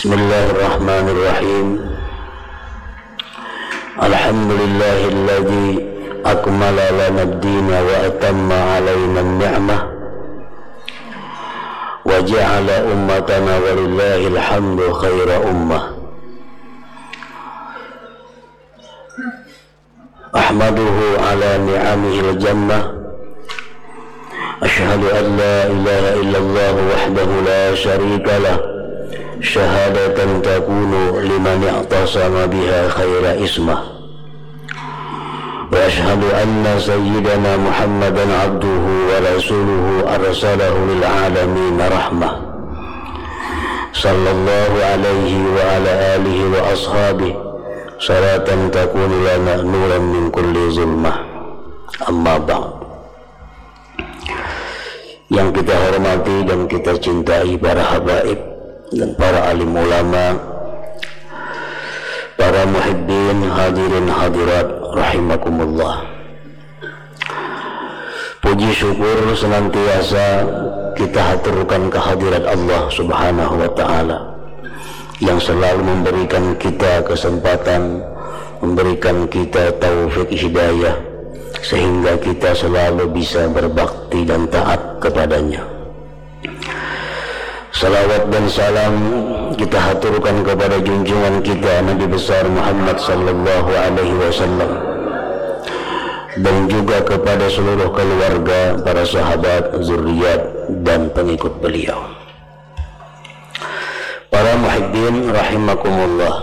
Bismillahirrahmanirrahim. Alhamdulillahilladzi akmala lana ad-dina wa atamma alaina an-ni'mah wa ja'ala ummatana walillahil hamdu khaira ummah. Ahmaduhu ala ni'amihil jannah. Ashhadu an la ilaha illallah wahdahu la syarika lah. Syahadatan takunu liman i'tasama biha khaira ismah. Wa ashhadu anna sayyidana Muhammadan abduhu wa rasuluhu arsalahu lil alamin rahmah. Sallallahu alaihi wa ala alihi wa ashabihi salatan takunu lana nuran min kulli zulmah. Amma ba'd. Yang kita hormati dan kita cintai para habaib dan para alim ulama, para muhibbin, hadirin hadirat rahimakumullah. Puji syukur senantiasa kita haturkan kehadirat Allah subhanahu wa ta'ala yang selalu memberikan kita kesempatan, memberikan kita taufik hidayah sehingga kita selalu bisa berbakti dan taat kepadanya. Salawat dan salam kita haturkan kepada junjungan kita Nabi besar Muhammad sallallahu alaihi wasallam dan juga kepada seluruh keluarga, para sahabat, zuriat dan pengikut beliau. Para muhibbin rahimakumullah.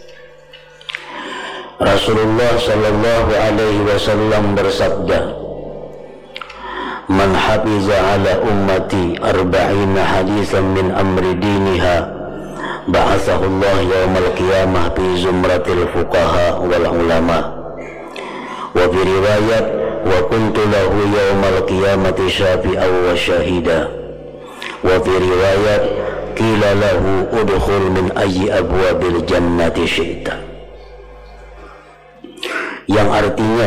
Rasulullah sallallahu alaihi wasallam bersabda, "Man hafiza ala ummati arba'ina hadisan min amri diniha ba'athahu Allah yawmal qiyamah fi zumratil fuqaha wal ulama." Wa fi riwayat, "Wa kuntu lahu yawmal qiyamati syafi'an wa syahida." Wa fi riwayat, "Qila lahu udkhul min ayyi abwabil jannati syi'ta." Yang artinya,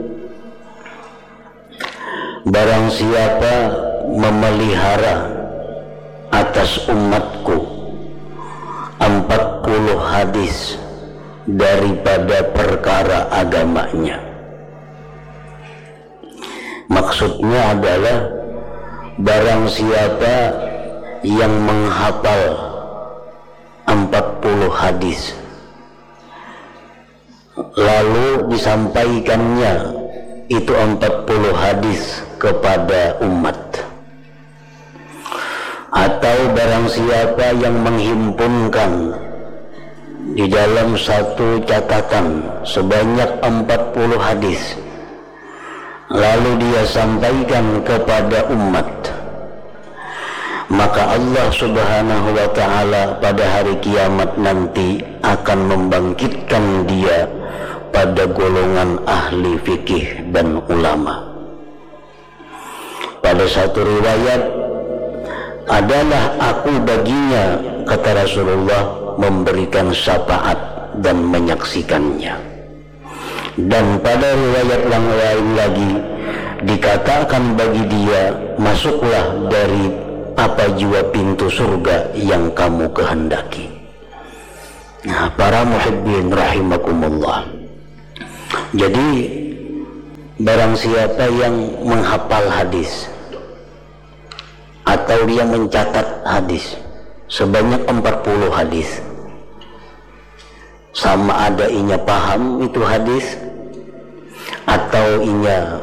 barang siapa memelihara atas umatku 40 hadis daripada perkara agamanya. Maksudnya adalah barang siapa yang menghafal 40 hadis lalu disampaikannya itu 40 hadis kepada umat, atau barang siapa yang menghimpunkan di dalam satu catatan sebanyak 40 hadis lalu dia sampaikan kepada umat, maka Allah subhanahu wa ta'ala pada hari kiamat nanti akan membangkitkan dia pada golongan ahli fikih dan ulama. Pada satu riwayat, adalah aku baginya, kata Rasulullah, memberikan syafaat dan menyaksikannya. Dan pada riwayat yang lain lagi dikatakan bagi dia, masuklah dari apa jua pintu surga yang kamu kehendaki. Nah, para muhibbin rahimakumullah. Jadi barang siapa yang menghafal hadis atau dia mencatat hadis sebanyak 40 hadis, sama ada inya paham itu hadis atau inya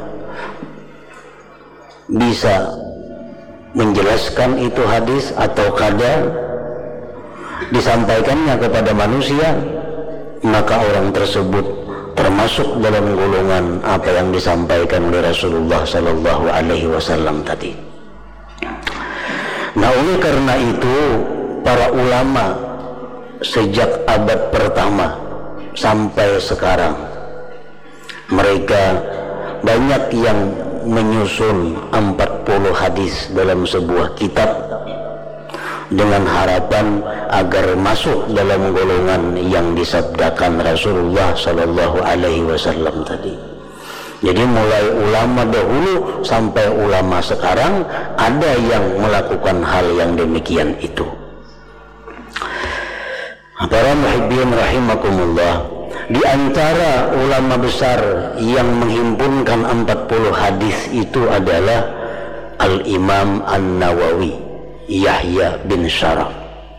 bisa menjelaskan itu hadis atau kadar disampaikannya kepada manusia, maka orang tersebut termasuk dalam golongan apa yang disampaikan oleh Rasulullah sallallahu alaihi wasallam tadi. Nah, oleh karena itu para ulama sejak abad pertama sampai sekarang mereka banyak yang menyusun 40 hadis dalam sebuah kitab dengan harapan agar masuk dalam golongan yang disabdakan Rasulullah sallallahu alaihi wasallam tadi. Jadi mulai ulama dahulu sampai ulama sekarang ada yang melakukan hal yang demikian itu. Para muhibbin rahimakumullah, di antara ulama besar yang menghimpunkan 40 hadis itu adalah Al-Imam An-Nawawi, Yahya bin Syaraf.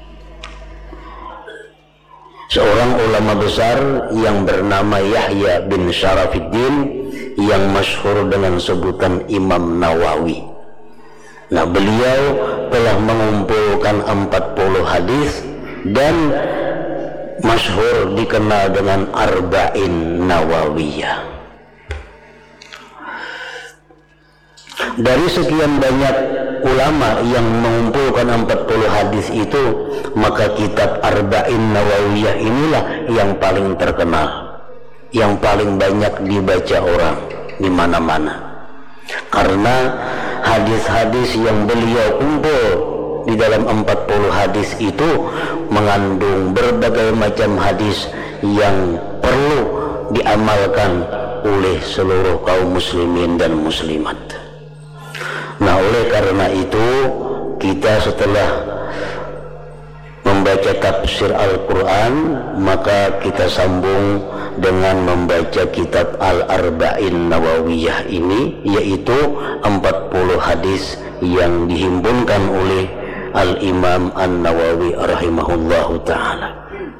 Seorang ulama besar yang bernama Yahya bin Syarafiddin yang masyhur dengan sebutan Imam Nawawi. Nah, beliau telah mengumpulkan 40 hadis dan masyhur dikenal dengan Arba'in Nawawiyah. Dari sekian banyak ulama yang mengumpulkan 40 hadis itu, maka kitab Arba'in Nawawiyah inilah yang paling terkenal, yang paling banyak dibaca orang di mana-mana. Karena hadis-hadis yang beliau kumpul di dalam 40 hadis itu mengandung berbagai macam hadis yang perlu diamalkan oleh seluruh kaum muslimin dan muslimat. Nah, oleh karena itu kita setelah membaca tafsir Al-Quran, maka kita sambung dengan membaca kitab Al-Arba'in Nawawiyah ini, yaitu 40 hadis yang dihimpunkan oleh Al-Imam An-Nawawi rahimahullahu ta'ala.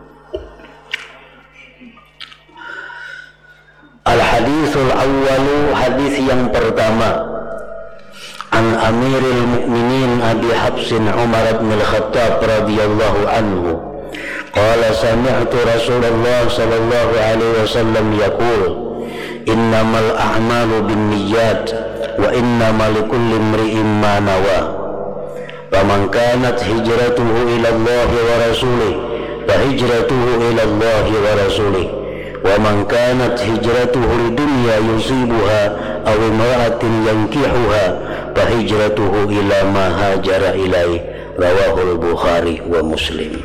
Al-hadithul awwalu, hadis yang pertama, an Amiril Mu'minin Abi Hafsin Umar bin Al-Khattab radhiyallahu anhu qala sami'tu Rasulullah sallallahu alaihi wasallam yaqul innamal a'malu binniyat wa innamal likulli imri'in ma nawa faman kanat hijratuhu ila Allah wa rasulih fa hijratuhu ila Allah wa rasulih wa man kanat hijratuhu lidunya yusibuha aw imra'atin yankihuha fa hijratuhu ila ma hajara ilaih rawahul Bukhari wa Muslim.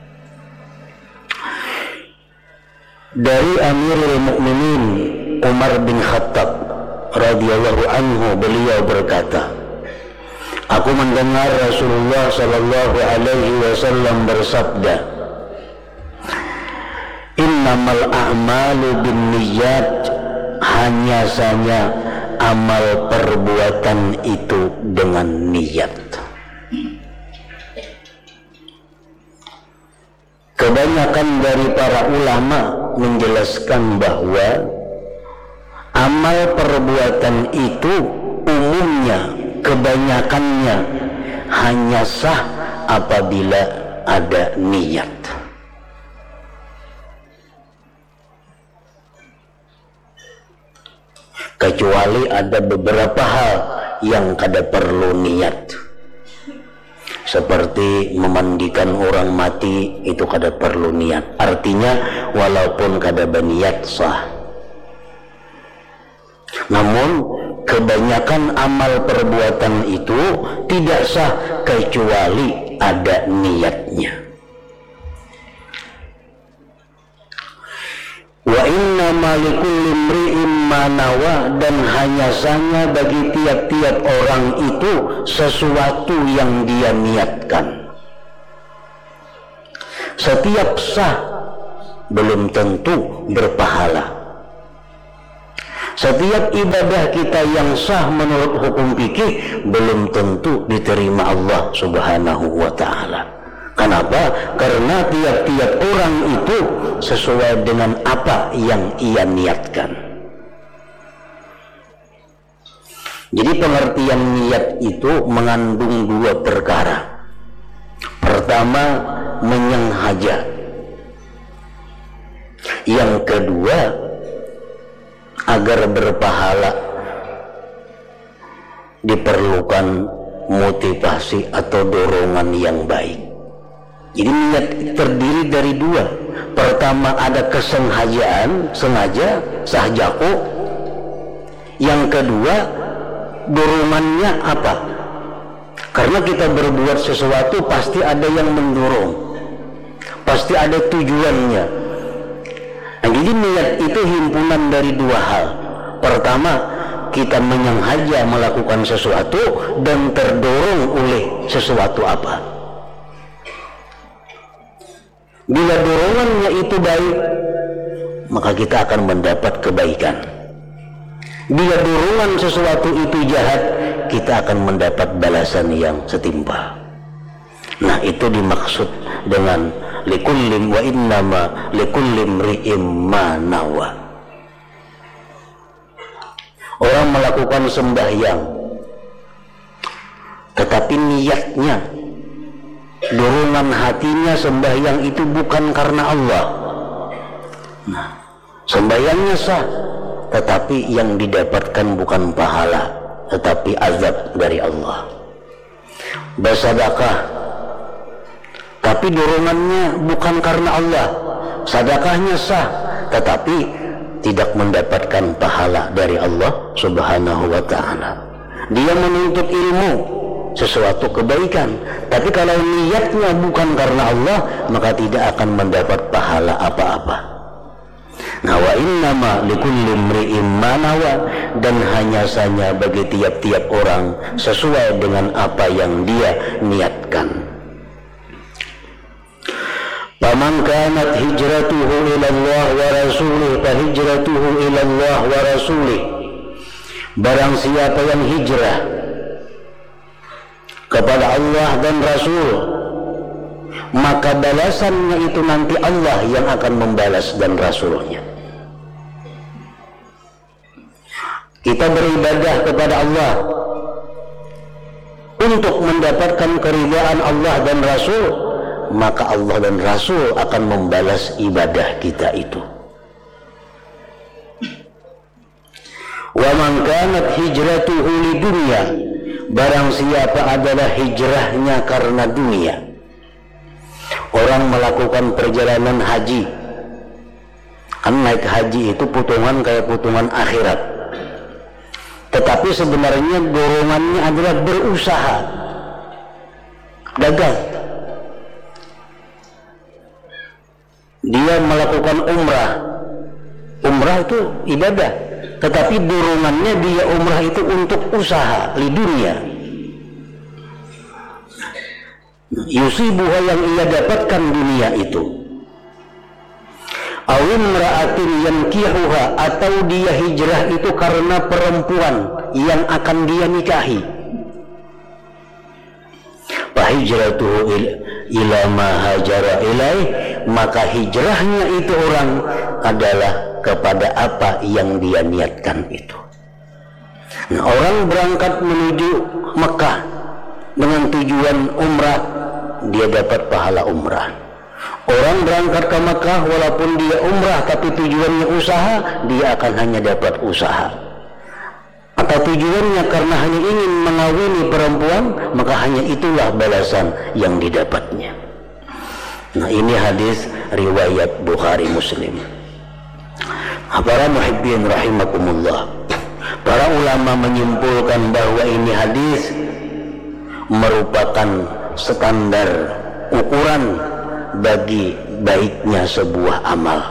Dari Amirul Mukminin Umar bin Khattab radhiyallahu anhu, beliau berkata, aku mendengar Rasulullah sallallahu alaihi wasallam bersabda, innamal a'malu binniyat, hanya saja amal perbuatan itu dengan niat. Kebanyakan dari para ulama menjelaskan bahwa amal perbuatan itu umumnya, kebanyakannya hanya sah apabila ada niat. Kecuali ada beberapa hal yang kada perlu niat, seperti memandikan orang mati, itu kada perlu niat. Artinya walaupun kada berniat sah. Namun kebanyakan amal perbuatan itu tidak sah kecuali ada niatnya. Wa inna likulli imri'in ma nawa, dan hanya saja bagi tiap-tiap orang itu sesuatu yang dia niatkan. Setiap sah belum tentu berpahala. Setiap ibadah kita yang sah menurut hukum fikih belum tentu diterima Allah Subhanahu wa ta'ala. Kenapa? Karena tiap-tiap orang itu sesuai dengan apa yang ia niatkan. Jadi pengertian niat itu mengandung dua perkara. Pertama, menyengaja. Yang kedua, agar berpahala diperlukan motivasi atau dorongan yang baik. Jadi niat terdiri dari dua. Pertama ada kesengajaan, sengaja, sahjaku. Yang kedua, dorongannya apa? Karena kita berbuat sesuatu pasti ada yang mendorong, pasti ada tujuannya. Nah, jadi niat itu himpunan dari dua hal. Pertama, kita menyengaja melakukan sesuatu dan terdorong oleh sesuatu apa. Bila dorongannya itu baik, maka kita akan mendapat kebaikan. Bila dorongan sesuatu itu jahat, kita akan mendapat balasan yang setimpal. Nah, itu dimaksud dengan likullim wa innama likullim ri'im ma nawa. Orang melakukan sembahyang, tetapi niatnya, dorongan hatinya sembahyang itu bukan karena Allah. Nah, sembahyangnya sah, tetapi yang didapatkan bukan pahala, tetapi azab dari Allah. Bersedekah, tapi dorongannya bukan karena Allah, sedekahnya sah, tetapi tidak mendapatkan pahala dari Allah Subhanahu wa ta'ala. Dia menuntut ilmu, sesuatu kebaikan, tapi kalau niatnya bukan karena Allah, maka tidak akan mendapat pahala apa-apa. Nah, wa innama likulli imri'in ma nawa, dan hanya saja bagi tiap-tiap orang sesuai dengan apa yang dia niatkan. Faman kanat hijratuhu ila Allah wa rasulih fa hijratuhu ila Allah wa rasulih. Barang siapa yang hijrah kepada Allah dan Rasul, maka balasannya itu nanti Allah yang akan membalas dan Rasulnya. Kita beribadah kepada Allah untuk mendapatkan keridhaan Allah dan Rasul, maka Allah dan Rasul akan membalas ibadah kita itu. Wa man kanat hijratuhu lidunya, barang siapa adalah hijrahnya karena dunia. Orang melakukan perjalanan haji, kan naik haji itu putungan kayak putungan akhirat, tetapi sebenarnya dorongannya adalah berusaha dagang. Dia melakukan umrah itu ibadah, tetapi dorongannya dia umrah itu untuk usaha di dunia. Yusibuha, yang ia dapatkan dunia itu. Awin ra'atin yankihuha, atau dia hijrah itu karena perempuan yang akan dia nikahi. Fahijratuhu ila ma hajara ilaih, maka hijrahnya itu orang adalah kepada apa yang dia niatkan itu. Nah, orang berangkat menuju Mekah dengan tujuan umrah, dia dapat pahala umrah. Orang berangkat ke Mekah walaupun dia umrah tapi tujuannya usaha, dia akan hanya dapat usaha. Atau tujuannya karena hanya ingin mengawini perempuan, maka hanya itulah balasan yang didapatnya. Nah, ini hadis riwayat Bukhari Muslim. Para muhibbin rahimakumullah, para ulama menyimpulkan bahwa ini hadis merupakan standar ukuran bagi baiknya sebuah amal.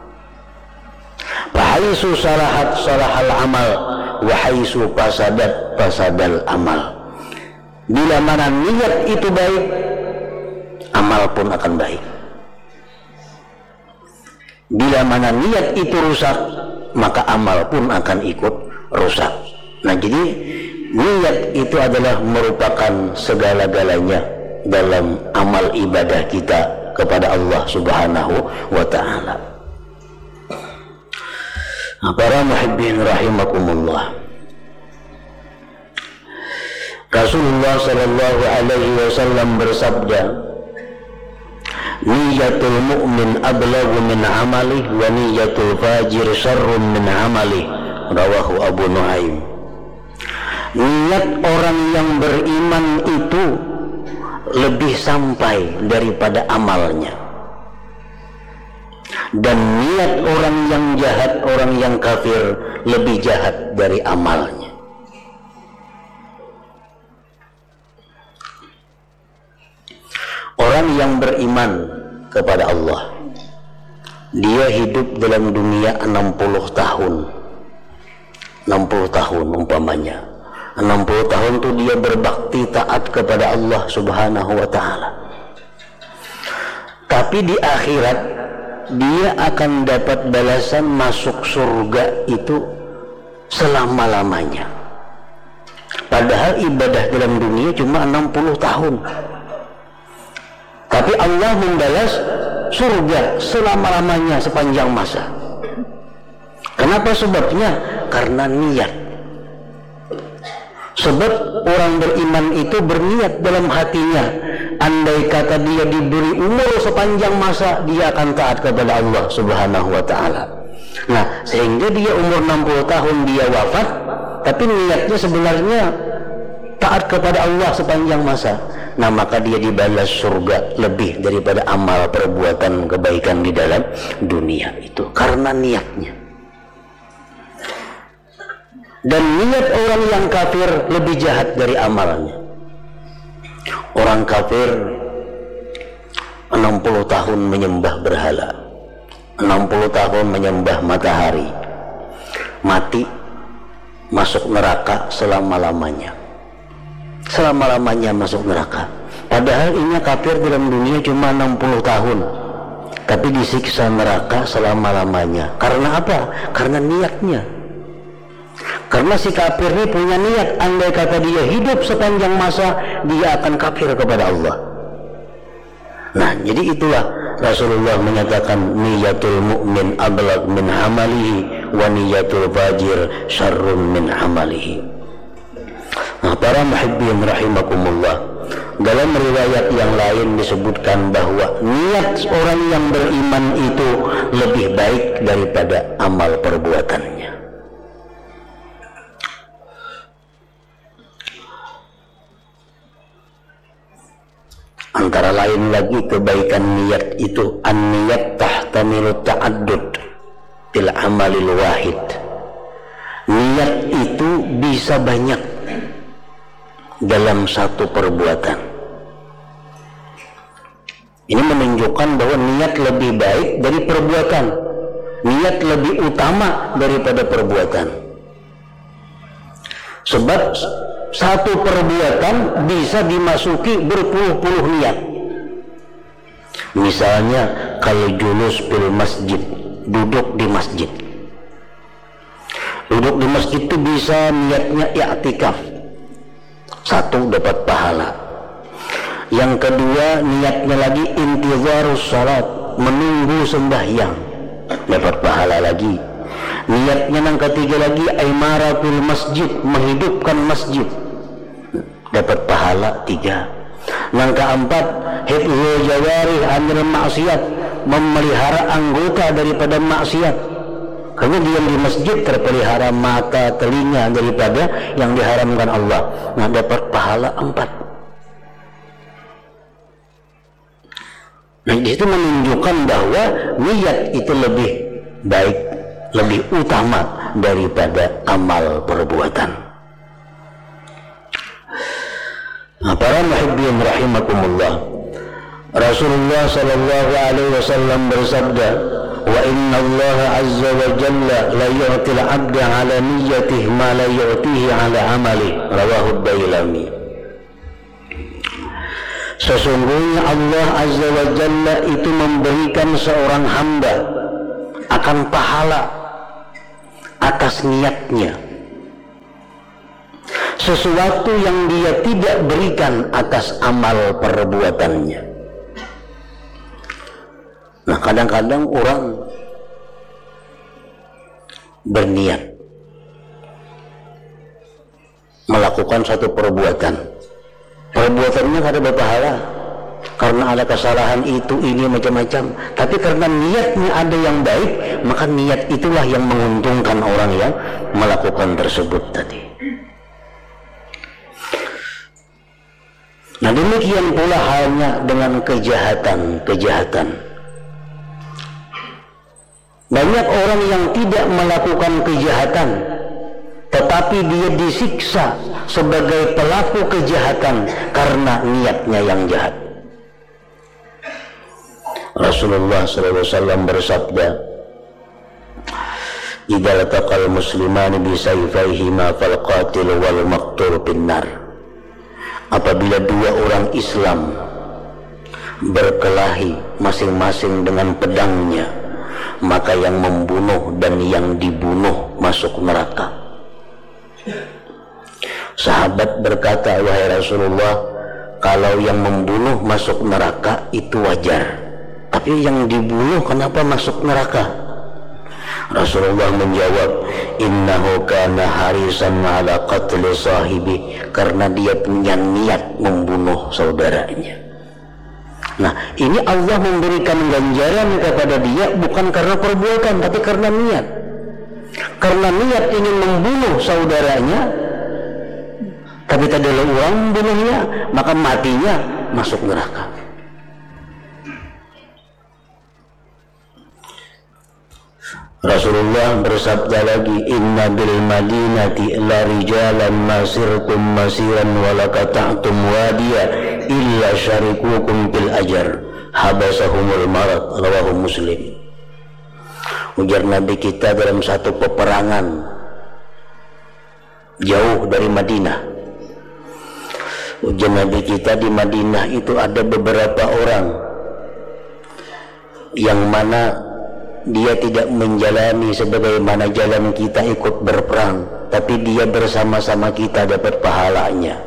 Fahaisu salahat salahal amal, wahaisu fasadat fasadal amal. Bila mana niat itu baik, amal pun akan baik. Bila mana niat itu rusak, maka amal pun akan ikut rusak. Nah, jadi niat itu adalah merupakan segala-galanya dalam amal ibadah kita kepada Allah Subhanahu wa ta'ala. Nah, para muhibbin rahimakumullah, Rasulullah sallallahu alaihi wasallam bersabda, niyatul mu'min ablagu min amalih wa niyatul fajir syarrun min amalih. Rawahu Abu Nuaim. Niat orang yang beriman itu lebih sampai daripada amalnya, dan niat orang yang jahat, orang yang kafir, lebih jahat dari amalnya. Orang yang beriman kepada Allah, dia hidup dalam dunia 60 tahun. 60 tahun umpamanya. 60 tahun itu dia berbakti taat kepada Allah Subhanahu wa ta'ala. Tapi di akhirat dia akan dapat balasan masuk surga itu selama-lamanya. Padahal ibadah dalam dunia cuma 60 tahun. Tapi Allah membalas surga selama-lamanya sepanjang masa. Kenapa sebabnya? Karena niat. Sebab orang beriman itu berniat dalam hatinya, andai kata dia diberi umur sepanjang masa, dia akan taat kepada Allah Subhanahu wa ta'ala. Nah, sehingga dia umur 60 tahun dia wafat, tapi niatnya sebenarnya taat kepada Allah sepanjang masa. Nah, maka dia dibalas surga lebih daripada amal perbuatan kebaikan di dalam dunia itu, karena niatnya. Dan niat orang yang kafir lebih jahat dari amalnya. Orang kafir 60 tahun menyembah berhala, 60 tahun menyembah matahari, mati masuk neraka selama-lamanya. Selama-lamanya masuk neraka. Padahal ini kafir dalam dunia cuma 60 tahun, tapi disiksa neraka selama-lamanya. Karena apa? Karena niatnya. Karena si kafir ini punya niat, andai kata dia hidup sepanjang masa, dia akan kafir kepada Allah. Nah, jadi itulah Rasulullah menyatakan niyatul mu'min ablaq min amalihi wa niyatul fajir syarrun min amalihi. Nah, para muhibbin rahimakumullah, dalam riwayat yang lain disebutkan bahwa niat orang yang beriman itu lebih baik daripada amal perbuatannya. Antara lain lagi kebaikan niat itu, an-niyat tahtamilu ta'addud bil amalil wahid. Niat itu bisa banyak dalam satu perbuatan. Ini menunjukkan bahwa niat lebih baik dari perbuatan. Niat lebih utama daripada perbuatan. Sebab satu perbuatan bisa dimasuki berpuluh-puluh niat. Misalnya kalau julus bil masjid, duduk di masjid. Duduk di masjid itu bisa niatnya i'tikaf, satu dapat pahala. Yang kedua niatnya lagi intizarus salat, menunggu sembahyang, dapat pahala lagi. Niatnya yang ketiga lagi imaratul masjid, menghidupkan masjid, dapat pahala 3. Yang keempat hifdzul jawarih anil maksiat, memelihara anggota daripada maksiat. Karena diam di masjid terpelihara mata, telinga daripada yang diharamkan Allah. Nah, dapat pahala 4. Nah, itu menunjukkan bahwa niat itu lebih baik, lebih utama daripada amal perbuatan. Nah, para muhibbin rahimakumullah, Rasulullah sallallahu alaihi wasallam bersabda, wa inna Allah azza wa jalla la yu'til 'abda 'ala niyyatihi ma la yu'tihi 'ala 'amali, rawahu Bailami. Sesungguhnya Allah azza wa jalla itu memberikan seorang hamba akan pahala atas niatnya sesuatu yang dia tidak berikan atas amal perbuatannya. Nah, kadang-kadang orang berniat melakukan satu perbuatannya kada berpahala karena ada kesalahan itu ini macam-macam, tapi karena niatnya ada yang baik, maka niat itulah yang menguntungkan orang yang melakukan tersebut tadi. Nah, demikian pula halnya dengan kejahatan. Banyak orang yang tidak melakukan kejahatan, tetapi dia disiksa sebagai pelaku kejahatan karena niatnya yang jahat. Rasulullah SAW bersabda, "Idza lataqal muslimani bi sayfayhima fal qatil wal maqtul binnar." Apabila dua orang Islam berkelahi masing-masing dengan pedangnya, maka yang membunuh dan yang dibunuh masuk neraka. Sahabat berkata, wahai Rasulullah, kalau yang membunuh masuk neraka itu wajar, tapi yang dibunuh kenapa masuk neraka? Rasulullah menjawab, innahu kana harisan ala qatli sahibi, karena dia punya niat membunuh saudaranya. Nah, ini Allah memberikan ganjaran kepada dia bukan karena perbuatan, tapi karena niat. Karena niat ingin membunuh saudaranya, tapi tak ada orang membunuhnya, maka matinya masuk neraka. Rasulullah bersabda lagi, inna bil madinati la rijalan masirtum masiran wa laqata'tum wadiya illa syarikukum bil ajar habasahumul marad, rawahu Muslim. Ujar Nabi kita dalam satu peperangan jauh dari Madinah. Ujar Nabi kita di Madinah itu ada beberapa orang yang mana dia tidak menjalani sebagaimana jalan kita ikut berperang, tapi dia bersama-sama kita dapat pahalanya,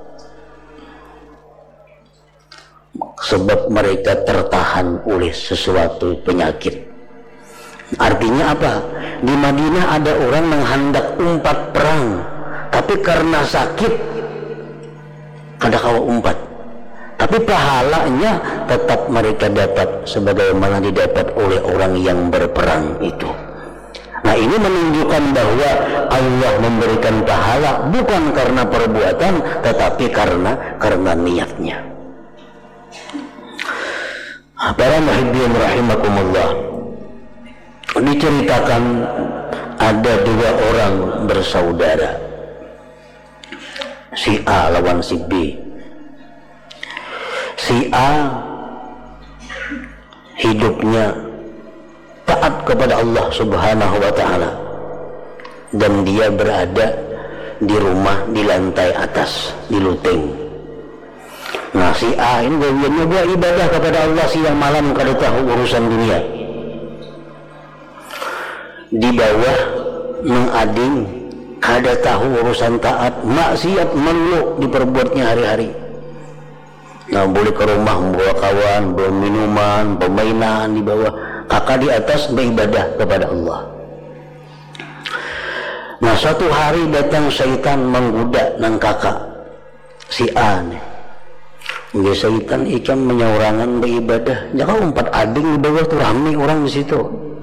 sebab mereka tertahan oleh sesuatu penyakit. Artinya apa? Di Madinah ada orang menghendak umpat perang, tapi karena sakit kada kawa umpat, tapi pahalanya tetap mereka dapat sebagaimana didapat oleh orang yang berperang itu. Nah, ini menunjukkan bahwa Allah memberikan pahala bukan karena perbuatan, tetapi karena niatnya. Para muhibbin rahimakumullah, diceritakan ada dua orang bersaudara, si A lawan si B. Si A hidupnya taat kepada Allah Subhanahu wa ta'ala, dan dia berada di rumah di lantai atas, di luteng. Nah, si A ini dia ibadah kepada Allah siang malam, kada tahu urusan dunia. Di bawah mengading, kada tahu urusan taat, maksiat melulu diperbuatnya hari-hari. Nah, boleh ke rumah membawa kawan, bawa minuman, permainan di bawah, kakak di atas beribadah kepada Allah. Nah, suatu hari datang syaitan menggoda nang kakak si A nih. Dia syaitan ikan menyaurangan beribadah, jangan umpat ading di bawah tuh, ramai orang di situ.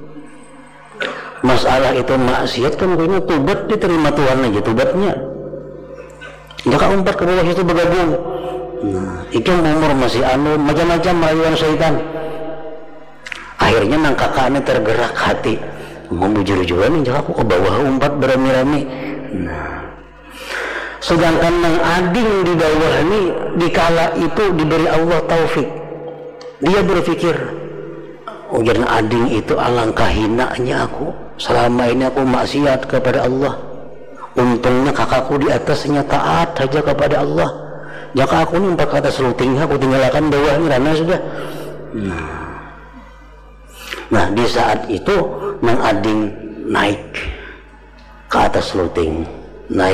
Masalah itu maksiat kan, kayaknya tobat diterima Tuhan aja tobatnya. Jangan umpat ke bawah itu bergabung. Nah, ikan umur masih macam-macam rayuan syaitan. Akhirnya nang kakaknya tergerak hati, mau bujur-bujuran nih, jangan aku ke bawah umpat berami-rami. Nah, sedangkan nang ading di bawah ini dikala itu diberi Allah taufik, dia berpikir, ujar ading itu alangkah hinanya aku, selama ini aku maksiat kepada Allah, untungnya kakakku di atasnya taat saja kepada Allah. Jika aku nih empat kata seluting, aku tinggalkan bawah ini karena sudah. Nah, di saat itu Mang Ading naik ke atas seluting.